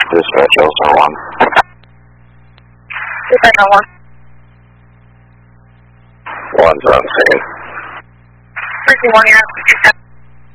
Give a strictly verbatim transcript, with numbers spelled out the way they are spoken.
Dispatch Elsa one. Dispatch Elsa one. One's on scene. Frequency one, you're